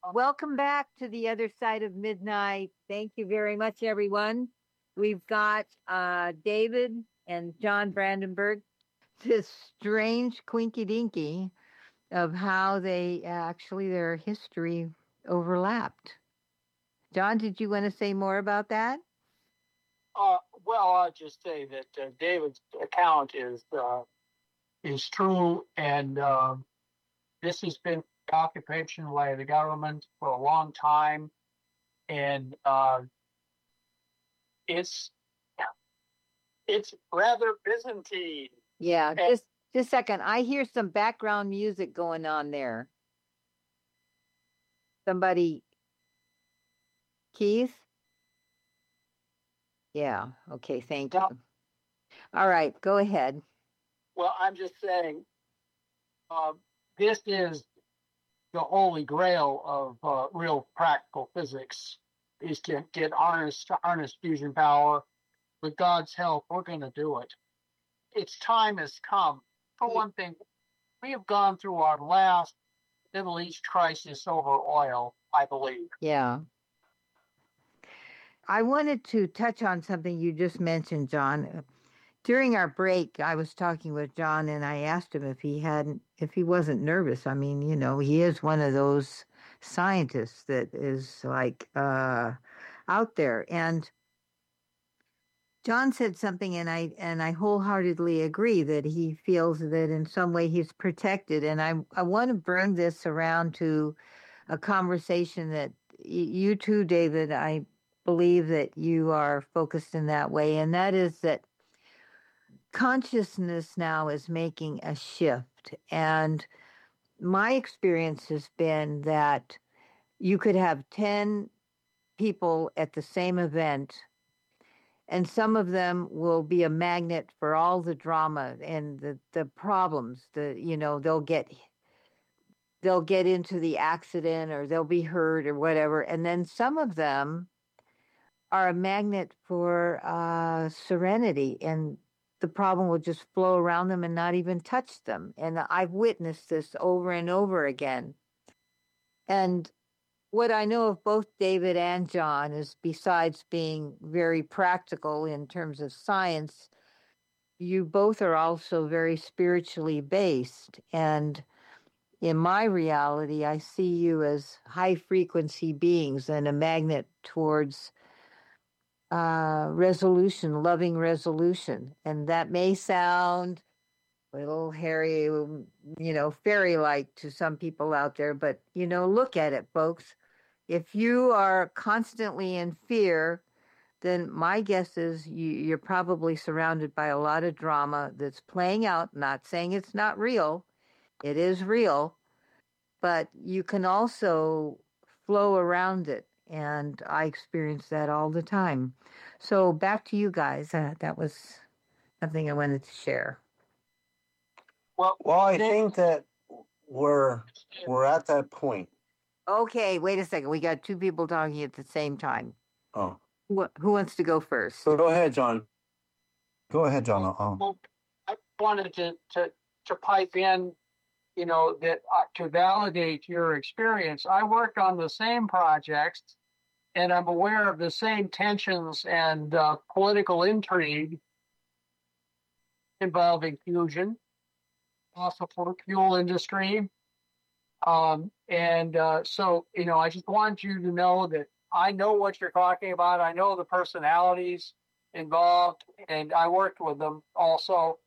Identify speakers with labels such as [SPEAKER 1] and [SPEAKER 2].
[SPEAKER 1] Welcome back to the other side of midnight. Thank you very much, everyone. We've got David and John Brandenburg. This strange quinky dinky of how they actually their history overlapped. John, did you want to say more about that?
[SPEAKER 2] Well, I'll just say that David's account is true, and this has been occupation by the government for a long time, and it's rather Byzantine.
[SPEAKER 1] Yeah, just a second. I hear some background music going on there. Somebody, Keith? Yeah, okay, thank you. All right, go ahead.
[SPEAKER 2] Well, I'm just saying, this is the holy grail of real practical physics, is to get harness fusion power. With God's help, we're going to do it. Its time has come. For one thing, we have gone through our last Middle East crisis over oil, I believe.
[SPEAKER 1] Yeah. I wanted to touch on something you just mentioned, John. During our break, I was talking with John and I asked him if he wasn't nervous. I mean, he is one of those scientists that is like out there. And John said something, and I wholeheartedly agree that he feels that in some way he's protected. And I want to bring this around to a conversation that you too, David, I believe that you are focused in that way, and that is that consciousness now is making a shift. And my experience has been that you could have 10 people at the same event, and some of them will be a magnet for all the drama and the problems. They'll get into the accident or they'll be hurt or whatever. And then some of them are a magnet for serenity, and the problem will just flow around them and not even touch them. And I've witnessed this over and over again. And what I know of both David and John is, besides being very practical in terms of science, you both are also very spiritually based. And in my reality, I see you as high frequency beings and a magnet towards resolution, loving resolution. And that may sound a little hairy, fairy-like to some people out there, but, look at it, folks. If you are constantly in fear, then my guess is you're probably surrounded by a lot of drama that's playing out. Not saying it's not real. It is real. But you can also flow around it. And I experience that all the time. So back to you guys. That was something I wanted to share.
[SPEAKER 3] Well, I think that we're at that point.
[SPEAKER 1] Okay, wait a second. We got two people talking at the same time.
[SPEAKER 3] Oh.
[SPEAKER 1] Who wants to go first?
[SPEAKER 3] So go ahead, John. Go ahead, John.
[SPEAKER 2] Well, I wanted to pipe in, that to validate your experience. I worked on the same projects, and I'm aware of the same tensions and political intrigue involving fusion, fossil fuel industry. So, I just want you to know that I know what you're talking about. I know the personalities involved, and I worked with them also.